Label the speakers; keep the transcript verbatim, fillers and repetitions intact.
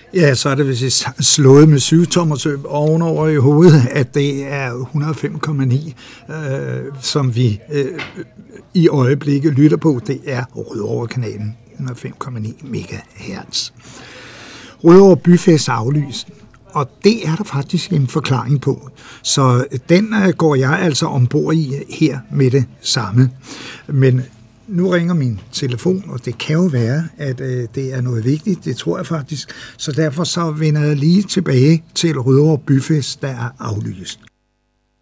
Speaker 1: Ja, så er det hvis jeg slået med syvtommersøm ovenover i hovedet, at det er et hundrede og fem komma ni, øh, som vi øh, i øjeblikket lytter på. Det er Rødovre-kanalen, et hundrede og fem komma ni megahertz. Rødovre Byfest er aflyst, og det er der faktisk en forklaring på. Så den går jeg altså ombord i her med det samme. Men nu ringer min telefon, og det kan jo være, at øh, det er noget vigtigt. Det tror jeg faktisk. Så derfor så vender jeg lige tilbage til Rødovre Byfest, der er aflyst.